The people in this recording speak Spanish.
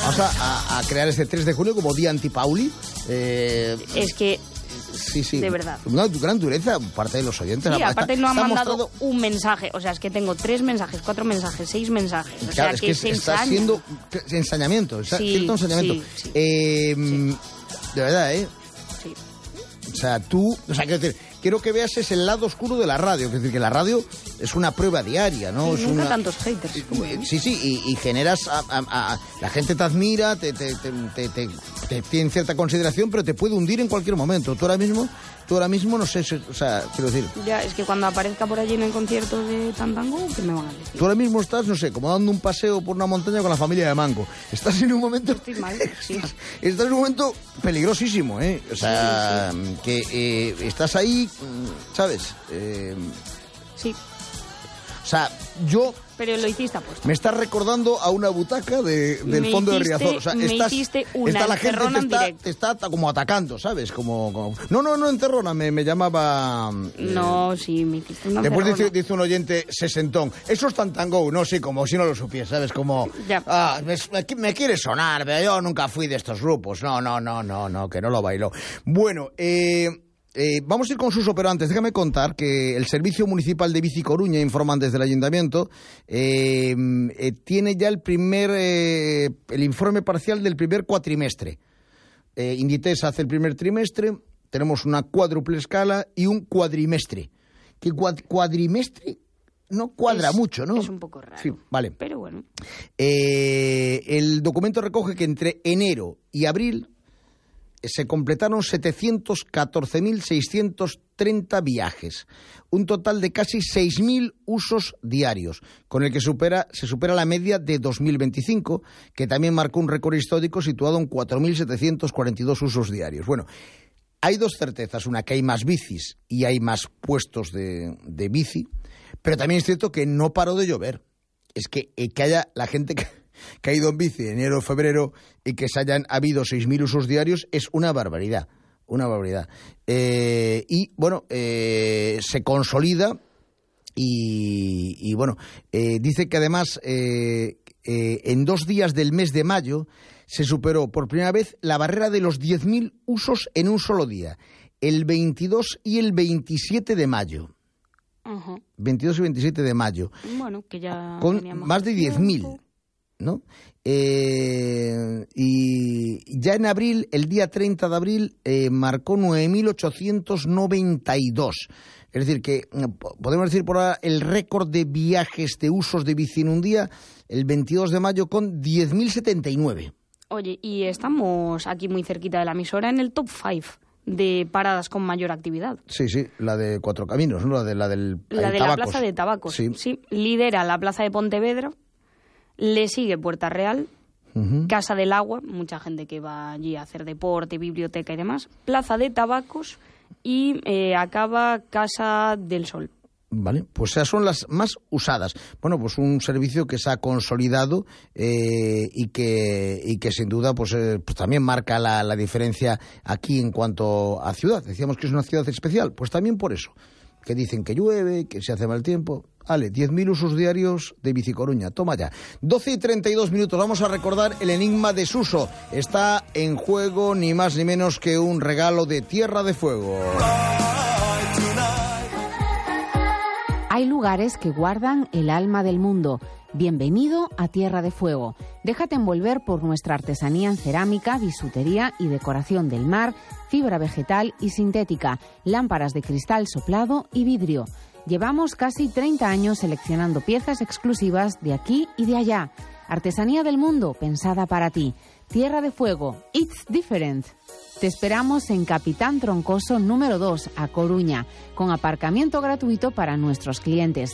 Vamos a crear este 3 de junio como día anti-Pauli. Es que... Sí. De verdad. Una gran dureza parte de los oyentes. Sí, aparte no han mandado un mensaje. O sea, es que tengo 3 mensajes, 4 mensajes, 6 mensajes. O claro, sea, que se está siendo ensañamiento. Cierto ensañamiento. Sí. De verdad, Sí. O sea, quiero que veas el lado oscuro de la radio. Es decir, que la radio es una prueba diaria, ¿no? Sí, nunca tantos haters. Sí, y generas... la gente te admira, te tiene cierta consideración, pero te puede hundir en cualquier momento. Tú ahora mismo, no sé, o sea, quiero decir... Ya, es que cuando aparezca por allí en el concierto de Tantango, ¿qué me van a decir? Tú ahora mismo estás, no sé, como dando un paseo por una montaña con la familia de Mango. Estás en un momento... Estoy mal, sí. Estás en un momento peligrosísimo, ¿eh? O sea, sí. Que estás ahí, ¿sabes? Sí. O sea, yo... Pero lo hiciste apuesto. Me estás recordando a una butaca del fondo de Riazor. O sea, hiciste una la gente te está como atacando, ¿sabes? Como... No, encerrona, me llamaba... No, sí, me hiciste una después encerrona. dice un oyente, sesentón. Eso es Tantango, no, sí, como si no lo supiera, ¿sabes? Como... Ya. Me quiere sonar, pero yo nunca fui de estos grupos. No, que no lo bailó. Bueno, vamos a ir con Suso, pero antes déjame contar que el Servicio Municipal de Bici Coruña, informan desde el Ayuntamiento, tiene ya el informe parcial del primer cuatrimestre. Inditex hace el primer trimestre, tenemos una cuádruple escala y un cuadrimestre. Que cuadrimestre no cuadra mucho, ¿no? Es un poco raro. Sí, vale. Pero bueno. El documento recoge que entre enero y abril se completaron 714.630 viajes, un total de casi 6.000 usos diarios, con el que se supera la media de 2025, que también marcó un récord histórico situado en 4.742 usos diarios. Bueno, hay dos certezas, una que hay más bicis y hay más puestos de bici, pero también es cierto que no paró de llover. Es que haya la gente que ha ido en bici en enero o febrero y que se hayan habido 6.000 usos diarios es una barbaridad. Y bueno, se consolida y bueno, dice que además en 2 días del mes de mayo se superó por primera vez la barrera de los 10.000 usos en un solo día, el 22 y el 27 de mayo. Uh-huh. 22 y 27 de mayo. Bueno, que ya con más de 10.000. ¿No? Y ya en abril, el día 30 de abril, marcó 9.892. Es decir, que podemos decir por ahora el récord de viajes de usos de bici en un día, el 22 de mayo, con 10.079. Oye, y estamos aquí muy cerquita de la emisora en el top 5 de paradas con mayor actividad. Sí, la de Cuatro Caminos, ¿no? La de la Plaza de Tabacos. Sí, lidera la Plaza de Pontevedra. Le sigue Puerta Real, Casa del Agua, mucha gente que va allí a hacer deporte, biblioteca y demás, Plaza de Tabacos y acaba Casa del Sol. Vale, pues esas son las más usadas. Bueno, pues un servicio que se ha consolidado y que sin duda pues también marca la diferencia aquí en cuanto a ciudad. Decíamos que es una ciudad especial, pues también por eso. Que dicen que llueve, que se hace mal tiempo. Vale, 10.000 usos diarios de Bici Coruña. Toma ya. 12:32. Vamos a recordar el enigma de Suso. Está en juego ni más ni menos que un regalo de Tierra de Fuego. Hay lugares que guardan el alma del mundo. Bienvenido a Tierra de Fuego. Déjate envolver por nuestra artesanía en cerámica, bisutería y decoración del mar, fibra vegetal y sintética, lámparas de cristal soplado y vidrio. Llevamos casi 30 años seleccionando piezas exclusivas de aquí y de allá. Artesanía del mundo pensada para ti. Tierra de Fuego. It's different. Te esperamos en Capitán Troncoso número 2, a Coruña, con aparcamiento gratuito para nuestros clientes.